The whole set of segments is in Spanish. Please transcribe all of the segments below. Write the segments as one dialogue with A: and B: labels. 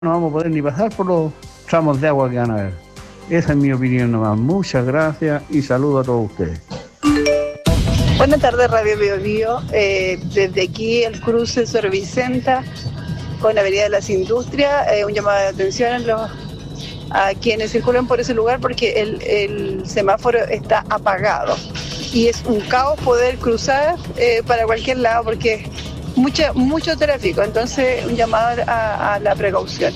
A: no vamos a poder ni pasar por los tramos de agua que van a haber. Esa es mi opinión nomás. Muchas gracias y saludo a todos ustedes.
B: Buenas tardes, Radio Bio Bio. Desde aquí el cruce Sor Vicenta con la Avenida de las Industrias, un llamado de atención a quienes circulan por ese lugar porque el semáforo está apagado y es un caos poder cruzar para cualquier lado porque mucho tráfico, entonces un llamado a la precaución.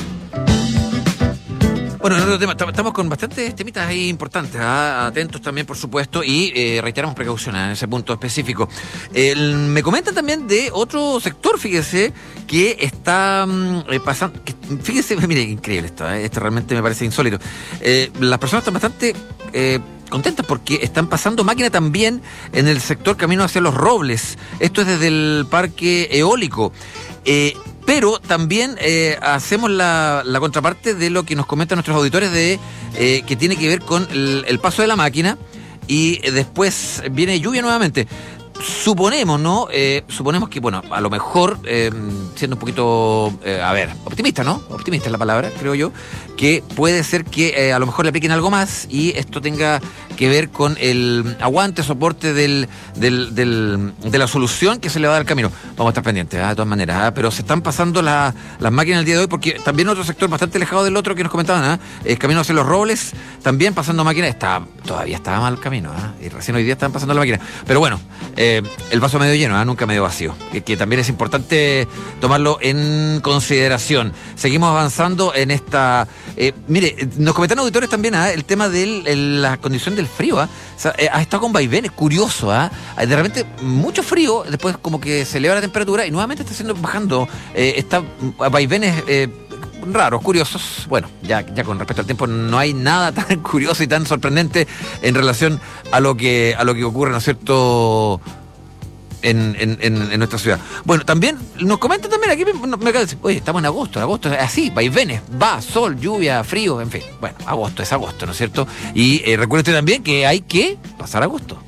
C: Bueno, en otro tema, estamos con bastantes temitas ahí importantes, atentos también, por supuesto, y reiteramos precauciones en ese punto específico. Me comentan también de otro sector, fíjese, que está pasando, fíjese, mire, increíble esto realmente me parece insólito. Las personas están bastante contentas porque están pasando máquina también en el sector camino hacia Los Robles. Esto es desde el parque eólico. Pero también hacemos la contraparte de lo que nos comentan nuestros auditores que tiene que ver con el paso de la máquina y después viene lluvia nuevamente. Suponemos, ¿no? Suponemos que, bueno, a lo mejor, siendo un poquito, optimista, ¿no? Optimista es la palabra, creo yo, que puede ser que a lo mejor le apliquen algo más y esto tenga que ver con el aguante, soporte de la solución que se le va a dar al camino. Vamos a estar pendientes, de todas maneras, pero se están pasando las máquinas el día de hoy porque también otro sector bastante alejado del otro que nos comentaban, el camino hacia Los Robles, también pasando máquinas, todavía estaba mal el camino, y recién hoy día están pasando la máquina. Pero bueno, el vaso medio lleno, nunca medio vacío, que también es importante tomarlo en consideración. Seguimos avanzando en esta... mire, nos comentan auditores también el tema de la condición del frío. O sea, ha estado con vaivenes, curioso. De repente mucho frío, después como que se eleva la temperatura y nuevamente está bajando. Está vaivenes raros, curiosos. Bueno, ya con respecto al tiempo no hay nada tan curioso y tan sorprendente en relación a lo que ocurre, ¿no es cierto?, en nuestra ciudad. Bueno, también nos comentan también aquí, me acaba de decir, oye, estamos en agosto es así, vaivenes, sol, lluvia, frío, en fin. Bueno, agosto es agosto, ¿no es cierto? Y recuerde usted también que hay que pasar agosto.